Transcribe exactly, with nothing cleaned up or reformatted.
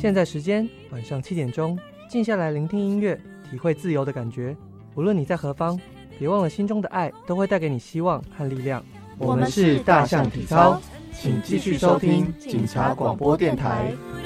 现在时间晚上七点钟，静下来聆听音乐，体会自由的感觉。无论你在何方，别忘了心中的爱都会带给你希望和力量。 我们是大象体操，请继续收听警察广播电台。